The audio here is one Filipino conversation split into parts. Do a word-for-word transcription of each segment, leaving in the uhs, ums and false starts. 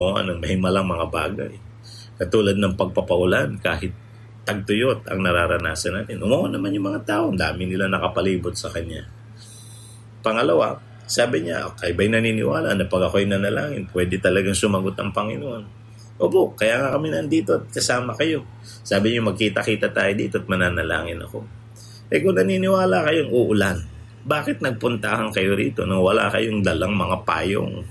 ng mahimalang mga bagay. Katulad ng pagpapaulan, kahit tagtuyot ang nararanasan natin. Umuha naman yung mga tao, dami nila nakapalibot sa Kanya. Pangalawa, sabi niya, kayo ba'y naniniwala na pag ako'y nanalangin, pwede talagang sumagot ang Panginoon? Opo, kaya nga kami nandito at kasama kayo. Sabi niyo, magkita-kita tayo dito at mananalangin ako. Eh kung naniniwala kayong uulan, bakit nagpuntahan kayo rito nang wala kayong dalang mga payong?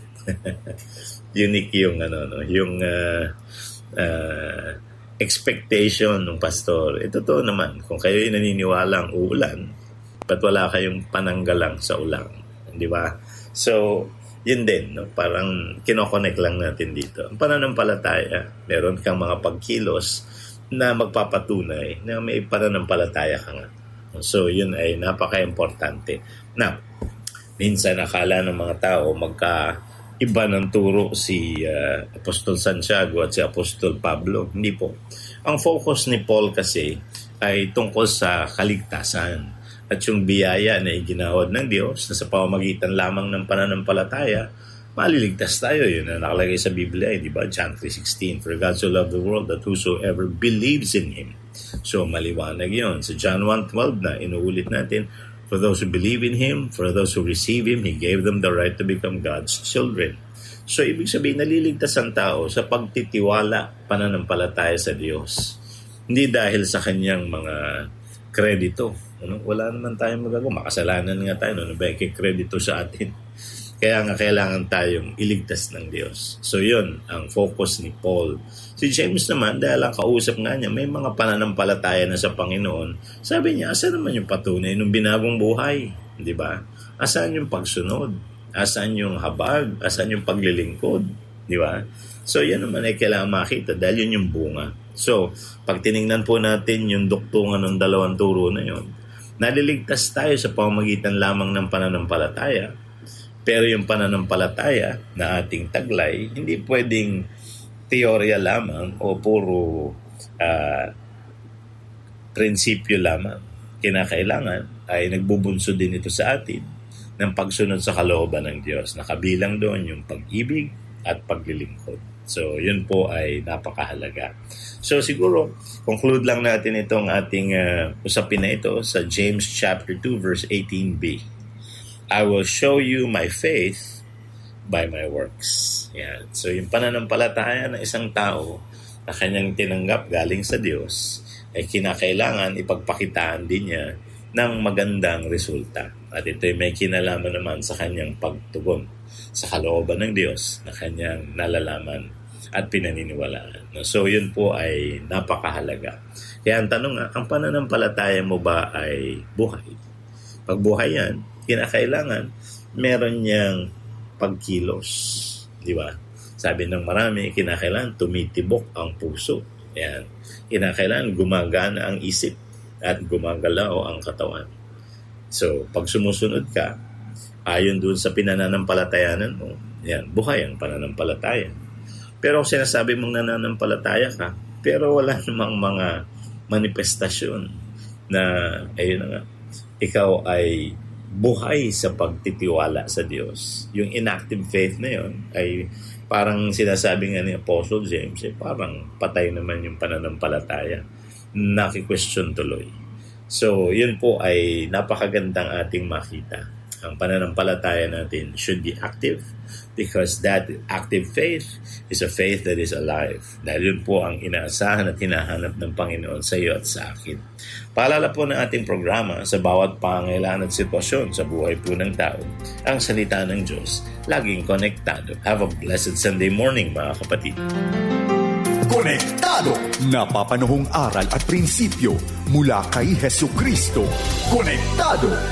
Unique yung, ano, no, yung uh, uh, expectation ng pastor. Ito to naman, kung kayo'y naniniwala ang uulan, ba't wala kayong pananggalang sa ulang? Di ba? So, yun din, no? Parang kinokonek lang natin dito. Ang pananampalataya, meron kang mga pagkilos na magpapatunay na may pananampalataya ka nga. So, yun ay napaka-importante. Na, minsan akala ng mga tao magka-iba ng turo si uh, Apostol Santiago at si Apostol Pablo. Hindi po. Ang focus ni Paul kasi ay tungkol sa kaligtasan. At yung biyaya na iginawad ng Diyos na sa pamamagitan lamang ng pananampalataya, maliligtas tayo. Yun na nakalagay sa Biblia, eh, di ba? John three sixteen, for God so loved the world that whosoever believes in Him. So maliwanag yun. Sa John one twelve na inuulit natin, for those who believe in Him, for those who receive Him, He gave them the right to become God's children. So ibig sabihin, naliligtas ang tao sa pagtitiwala, pananampalataya sa Diyos. Hindi dahil sa kanyang mga kredito. Ano? Wala naman tayong magagawa. Makasalanan nga tayo. Ano ba yung kredito sa atin? Kaya nga kailangan tayong iligtas ng Diyos. So yun, ang focus ni Paul. Si James naman, dahil ang kausap nga niya, may mga pananampalataya na sa Panginoon. Sabi niya, asan naman yung patunay ng binagong buhay? Di ba? Asan yung pagsunod? Asan yung habag? Asan yung paglilingkod? Di ba? So yan naman ay kailangan makita dahil yun yung bunga. So, pag tinignan po natin yung duktungan ng dalawang turo na yun, naliligtas tayo sa pamamagitan lamang ng pananampalataya. Pero yung pananampalataya na ating taglay, hindi pwedeng teorya lamang o puro uh, prinsipyo lamang. Kinakailangan ay nagbubunso din ito sa atin ng pagsunod sa kalooban ng Diyos. Nakabilang doon yung pag-ibig at paglilingkod. So, yun po ay napakahalaga. So, siguro, conclude lang natin itong ating uh, usapin na ito sa James chapter two, verse eighteen b. I will show you my faith by my works. Yan. So, yung pananampalataya ng isang tao na kanyang tinanggap galing sa Diyos ay kinakailangan ipagpakitaan din niya ng magandang resulta. At ito'y may kinalaman naman sa kanyang pagtugon sa kalooban ng Diyos na kanyang nalalaman at pinaniniwalaan. So, yun po ay napakahalaga. Kaya ang tanong nga, ang pananampalataya mo ba ay buhay? Pag buhay yan, kinakailangan meron niyang pagkilos. Di ba? Sabi ng marami, kinakailangan tumitibok ang puso. Yan. Kinakailangan gumagana ang isip at gumagalaw ang katawan. So, pag sumusunod ka, ayon dun sa pinananampalatayanan mo, yan, buhay ang pananampalataya. Pero kung sinasabi mong nananampalataya ka, pero wala namang mga manifestasyon na, ayun na nga, ikaw ay buhay sa pagtitiwala sa Diyos. Yung inactive faith na yun ay parang sinasabi nga ni Apostle James, eh, parang patay naman yung pananampalataya. Naki-question tuloy. So, yun po ay napakagandang ating makita. Ang pananampalataya natin should be active because that active faith is a faith that is alive. Dahil yun po ang inaasahan at hinahanap ng Panginoon sa iyo at sa akin. Paalala po ng ating programa sa bawat pangangailangan at sitwasyon sa buhay po ng tao. Ang salita ng Diyos, laging konektado. Have a blessed Sunday morning, mga kapatid. Konektado! Napapanahong aral at prinsipyo mula kay Hesu Kristo. Konektado!